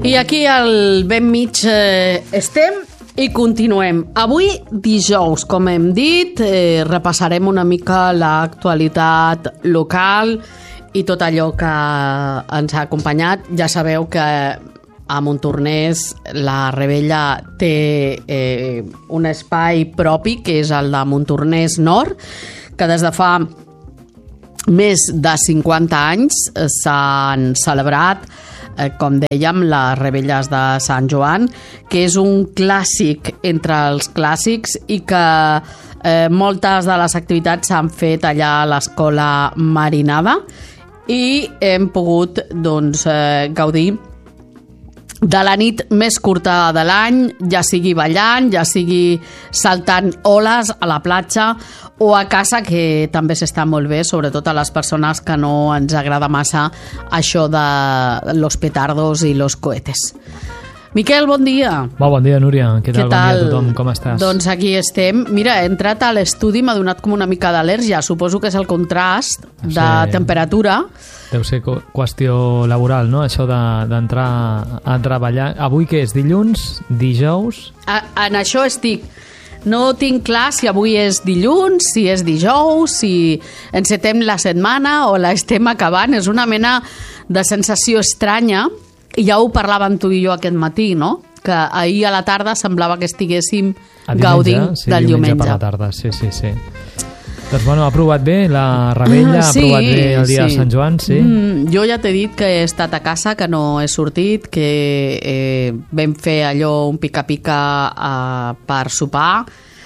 I aquí al ben mig estem i continuem. Avui, dijous, com hem dit, repassarem una mica l'actualitat local i tot allò que ens ha acompanyat. Ja sabeu que a Montornès la Rebella té un espai propi, que és el de Montornès Nord, que des de fa més de 50 anys s'han celebrat, com dèiem, les Rebelles de Sant Joan, que és un clàssic entre els clàssics i que moltes de les activitats s'han fet allà a l'Escola Marinada i hem pogut gaudir de la nit més curta de l'any, ja sigui ballant, ja sigui saltant oles a la platja o a casa, que també s'està molt bé, sobretot a les persones que no ens agrada massa això de los petardos i los cohetes. Miquel, bon dia. Bon dia, Núria. Què tal? Bon dia a tothom. Com estàs? Doncs aquí estem. Mira, he entrat a l'estudi, m'ha donat com una mica d'al·lèrgia. Suposo que és el contrast de temperatura. Deu ser qüestió laboral, no? Això d'entrar a treballar. Avui què és? Dilluns? Dijous? En això estic. No tinc clar si avui és dilluns, si és dijous, si encetem la setmana o l'estem acabant. És una mena de sensació estranya. I ja ho parlàvem tu i jo aquest matí, no? Que ahir a la tarda semblava que estiguéssim gaudint del diumenge. Per la tarda, sí. Doncs bueno, ha provat bé la Rebella, ha provat bé el dia de Sant Joan, sí? Jo ja t'he dit que he estat a casa, que no he sortit, que vam fer allò un pica-pica per sopar,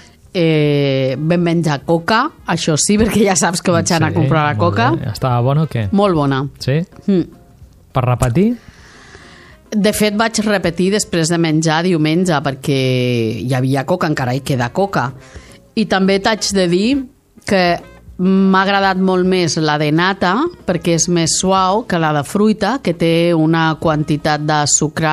vam menjar coca, això sí, perquè ja saps que vaig anar a comprar la coca. Estava bona o què? Molt bona. Sí? Per repetir? De fet, vaig repetir després de menjar diumenge, perquè hi havia coca, encara hi queda coca. I també t'haig de dir que m'ha agradat molt més la de nata, perquè és més suau que la de fruita, que té una quantitat de sucre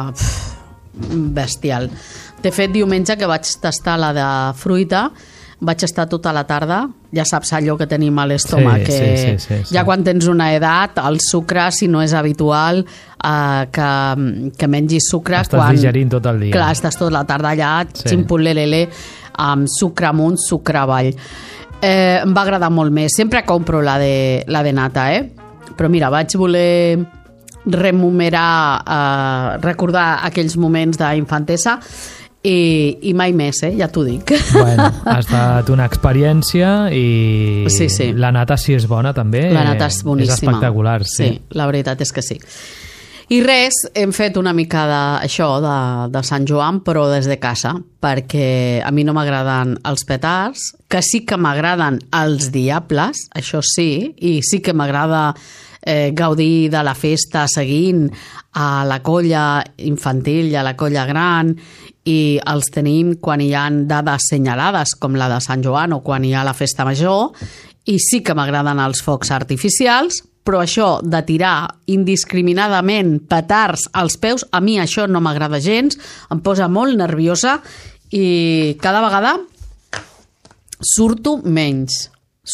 bestial. De fet, diumenge que vaig tastar la de fruita, vaig estar tota la tarda, ja saps allò que tenim a l'estómac, sí. Ja quan tens una edat, el sucre, si no és habitual que mengis sucre... Estàs digerint tot el dia. Clar, estàs tota la tarda allà, ximpulelele, amb sucre amunt, sucre avall. Em va agradar molt més. Sempre compro la de nata, però mira, vaig voler rememorar, recordar aquells moments d'infantesa i mai més, ja t'ho dic. Bueno, ha estat una experiència i sí. La nata, si és bona, també. La nata és boníssima. És espectacular, sí. Sí, la veritat és que sí. I res, hem fet una mica d'això, de Sant Joan, però des de casa, perquè a mi no m'agraden els petards, que sí que m'agraden els diables, això sí, i sí que m'agrada gaudir de la festa seguint a la colla infantil i a la colla gran, i els tenim quan hi ha dades senyalades com la de Sant Joan o quan hi ha la festa major, i sí que m'agraden els focs artificials, però això de tirar indiscriminadament petards als peus, a mi això no m'agrada gens, em posa molt nerviosa i cada vegada surto menys.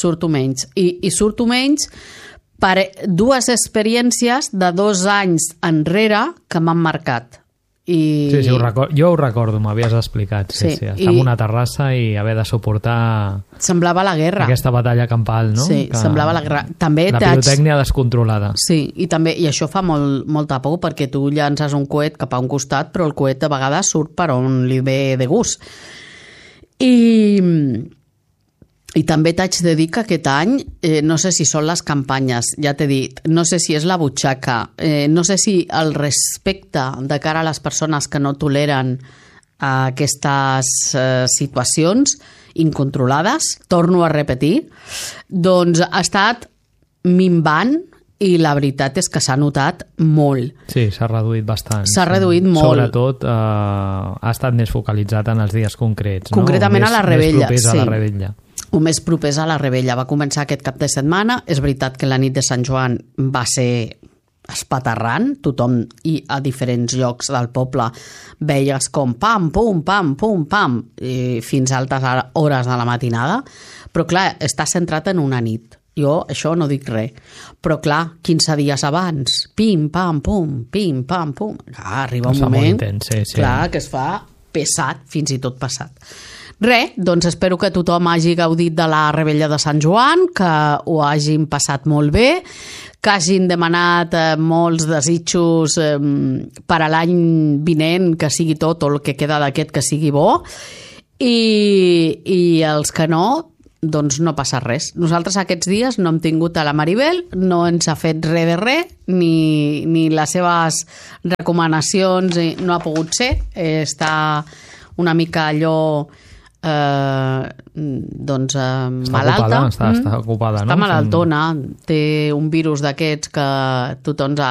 I surto menys per dues experiències de 2 anys enrere que m'han marcat. Sí, jo ho recordo, m'havies explicat. Sí. Estar en una terrassa i haver de suportar... Semblava la guerra. Aquesta batalla campal, no? Sí, semblava la guerra. També la pirotècnia descontrolada. Sí, i això fa molta por, perquè tu llances un coet cap a un costat, però el coet a vegades surt per on li ve de gust. I també t'haig de dir que aquest any, no sé si són les campanyes, ja t'he dit, no sé si és la butxaca, no sé si el respecte de cara a les persones que no toleren aquestes situacions incontrolades, torno a repetir, doncs ha estat minvant i la veritat és que s'ha notat molt. Sí, s'ha reduït bastant. S'ha reduït molt. Sobretot ha estat més focalitzat en els dies concrets. Concretament a la Rebella. Més propers a la Rebella. O més propers a la Rebella. Va començar aquest cap de setmana. És veritat que la nit de Sant Joan va ser espaterrant, tothom, i a diferents llocs del poble veies com pam, pum, pam, pum, pam, fins a altes hores de la matinada, però clar, està centrat en una nit. Jo això no dic res. Però clar, 15 dies abans, pim, pam, pum, pim, pam, pum. Clar, arriba un moment intens, sí. Clar, que es fa pesat, fins i tot passat. Res, doncs espero que tothom hagi gaudit de la Revetlla de Sant Joan, que ho hagin passat molt bé, que hagin demanat molts desitjos per a l'any vinent, que sigui tot, o el que queda d'aquest que sigui bo, i els que no, doncs no passa res. Nosaltres aquests dies no hem tingut a la Maribel, no ens ha fet res de res, ni les seves recomanacions no ha pogut ser. Està una mica allò doncs malalta. Està ocupada, no? Està malaltona, té un virus d'aquests que tothom